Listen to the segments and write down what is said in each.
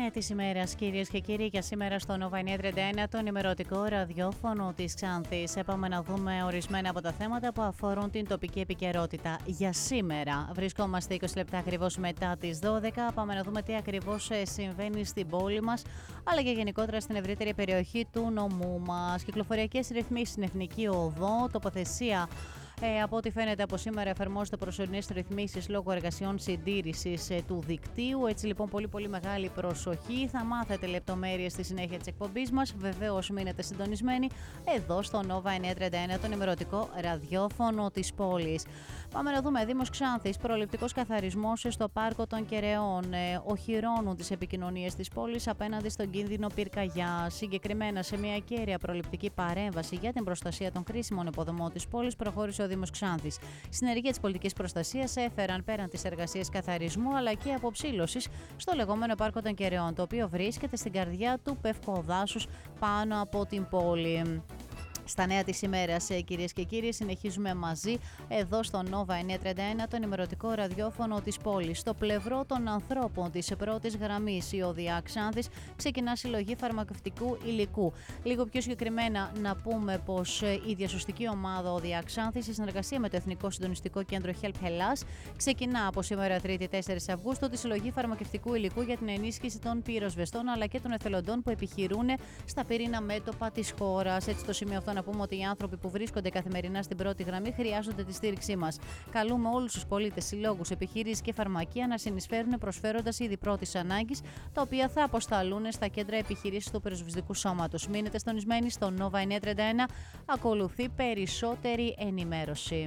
νέα της ημέρας, κυρίες και κύριοι, για σήμερα στο Nova 931, το ενημερωτικό ραδιόφωνο της Ξάνθης. Πάμε να δούμε ορισμένα από τα θέματα που αφορούν την τοπική επικαιρότητα. Για σήμερα βρισκόμαστε 20 λεπτά ακριβώς μετά τις 12. Πάμε να δούμε τι ακριβώς συμβαίνει στην πόλη μας, αλλά και γενικότερα στην ευρύτερη περιοχή του νομού μας. Κυκλοφοριακές ρυθμίσεις στην Εθνική Οδό, τοποθεσία. Από ό,τι φαίνεται από σήμερα εφαρμόζονται προσωρινές ρυθμίσεις λόγω εργασιών συντήρησης του δικτύου. Έτσι λοιπόν πολύ μεγάλη προσοχή. Θα μάθετε λεπτομέρειες στη συνέχεια της εκπομπής μας. Βεβαίως μείνετε συντονισμένοι εδώ στο Nova 931, το ενημερωτικό ραδιόφωνο της πόλης. Πάμε να δούμε. Δήμος Ξάνθης, προληπτικός καθαρισμός στο πάρκο των Κεραιών. Οχυρώνουν τις επικοινωνίες της πόλης απέναντι στον κίνδυνο πυρκαγιάς. Συγκεκριμένα σε μια κέρια προληπτική παρέμβαση για την προστασία των κρίσιμων υποδομών της πόλης προχώρησε ο Δήμος Ξάνθης. Συνεργεία της πολιτικής προστασίας έφεραν πέραν τις εργασίες καθαρισμού αλλά και αποψήλωσης στο λεγόμενο πάρκο των Κεραιών, το οποίο βρίσκεται στην καρδιά του Πευκοδάσους πάνω από την πόλη. Στα νέα της ημέρας, κυρίες και κύριοι, συνεχίζουμε μαζί εδώ στο Nova 931, το ενημερωτικό ραδιόφωνο της πόλης. Στο πλευρό των ανθρώπων της πρώτης γραμμής, η ΟΔΙΑ Ξάνθης ξεκινά συλλογή φαρμακευτικού υλικού. Λίγο πιο συγκεκριμένα, να πούμε πως η διασωστική ομάδα ΟΔΙΑ Ξάνθης, σε συνεργασία με το Εθνικό Συντονιστικό Κέντρο Help Hellas, ξεκινά από σήμερα 3η 4 Αυγούστου τη συλλογή φαρμακευτικού υλικού για την ενίσχυση των πυροσβεστών αλλά και των εθελοντών που επιχειρούν στα πυρήνα μέτωπα της χώρας. Έτσι, στο σημείο αυτό να πούμε ότι οι άνθρωποι που βρίσκονται καθημερινά στην πρώτη γραμμή χρειάζονται τη στήριξή μας. Καλούμε όλους τους πολίτες, συλλόγους, επιχειρήσεις και φαρμακεία να συνεισφέρουν προσφέροντας είδη πρώτης ανάγκης, τα οποία θα αποσταλούν στα κέντρα επιχειρήσεις του πυροσβεστικού σώματος. Μείνετε στονισμένοι στο Nova 931, ακολουθεί περισσότερη ενημέρωση.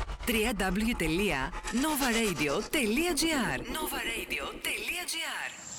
www.novaradio.gr